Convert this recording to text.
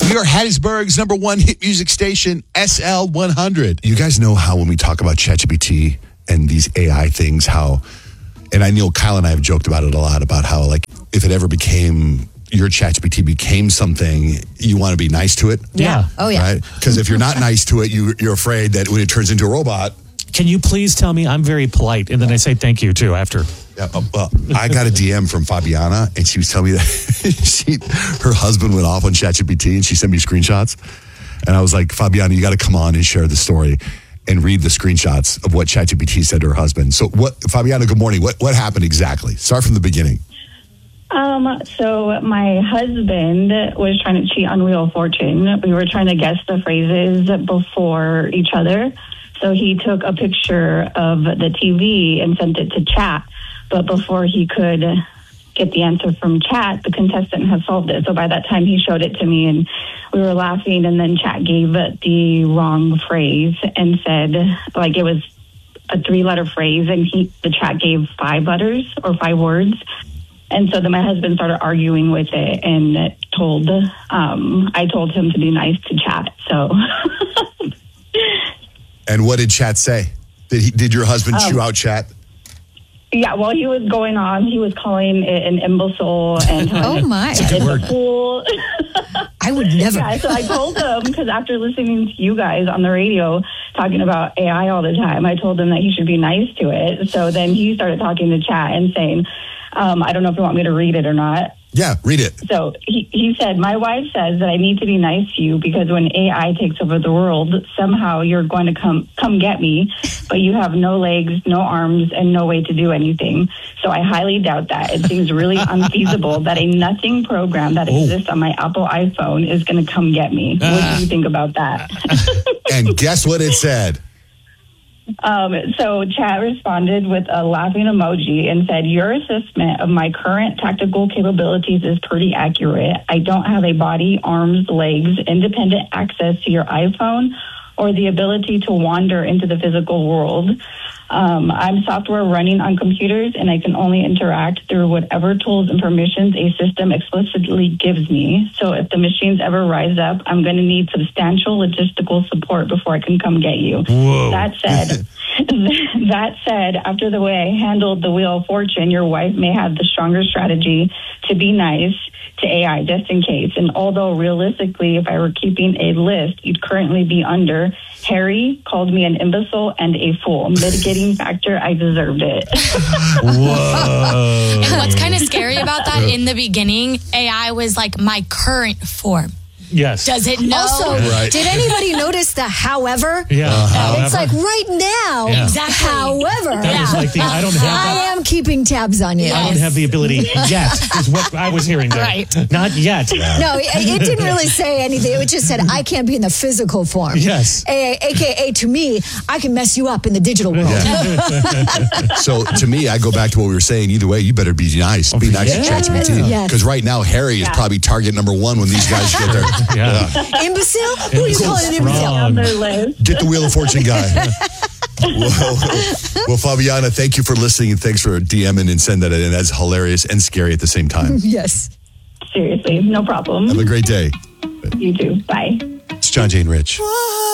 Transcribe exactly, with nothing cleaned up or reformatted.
We are Hattiesburg's number one hit music station, S L one hundred. You guys know how when we talk about ChatGPT and these A I things, how, and I know Kyle and I have joked about it a lot, about how, like, if it ever became, your ChatGPT became something, you want to be nice to it. Yeah. Oh, yeah. Right? Because if you're not nice to it, you, you're afraid that when it turns into a robot. Can you please tell me I'm very polite? And then I say thank you, too, after. Yeah, uh, well, I got a D M from Fabiana, and she was telling me that she, her husband went off on ChatGPT, and she sent me screenshots. And I was like, Fabiana, you got to come on and share the story and read the screenshots of what ChatGPT said to her husband. So, what, Fabiana, good morning. What what happened exactly? Start from the beginning. Um, so my husband was trying to cheat on Wheel of Fortune. We were trying to guess the phrases before each other. So he took a picture of the T V and sent it to chat. But before he could get the answer from chat, the contestant had solved it. So by that time, he showed it to me, and we were laughing. And then chat gave the wrong phrase and said, like, it was a three-letter phrase, and he the chat gave five letters or five words. And so then my husband started arguing with it and told, um, I told him to be nice to chat. So. And what did chat say? Did he, did your husband Um, chew out chat? Yeah, while he was going on, he was calling it an imbecile and telling Oh, my. us It's a it's good a fool. I would never. Yeah, so I told him, because after listening to you guys on the radio talking about A I all the time, I told him that he should be nice to it. So then he started talking to chat and saying, um, I don't know if you want me to read it or not. Yeah, read it. So he, he said, my wife says that I need to be nice to you because when A I takes over the world, somehow you're going to come come get me, but you have no legs, no arms, and no way to do anything. So I highly doubt that. It seems really unfeasible that a nothing program that exists on my Apple iPhone is going to come get me. What do you think about that? And guess what it said? Um, so chat responded with a laughing emoji and said, your assessment of my current tactical capabilities is pretty accurate. I don't have a body, arms, legs, independent access to your iPhone, or the ability to wander into the physical world. Um, I'm software running on computers, and I can only interact through whatever tools and permissions a system explicitly gives me. So if the machines ever rise up, I'm going to need substantial logistical support before I can come get you. Whoa. That said, that said, after the way I handled the Wheel of Fortune, your wife may have the stronger strategy to be nice to A I just in case. And although realistically, if I were keeping a list, you'd currently be under Harry called me an imbecile and a fool. Mitigating factor, I deserved it. Whoa. And what's kind of scary about that, in the beginning, A I was like my current form. Yes. Does it know? Also, Right. did anybody notice the however? Yeah. Uh-huh. It's like right now. Yeah. Exactly. However, That was like the, I don't have I that. am keeping tabs on you. I don't have the ability yet, is what I was hearing there. Right. Not yet. No, it, it didn't really say anything. It just said, I can't be in the physical form. Yes. A- AKA to me, I can mess you up in the digital world. So to me, I go back to what we were saying. Either way, you better be nice. Be nice yeah. to ChatGPT. Yes. Because right now, Harry is probably target number one when these guys get there. Yeah. Imbecile? Who are you calling an imbecile? Wrong. On their list. Get the Wheel of Fortune guy. well, well, Fabiana, thank you for listening, and thanks for DMing and sending that in. That's hilarious and scary at the same time. Yes. Seriously, no problem. Have a great day. You too. Bye. It's John Jane Rich.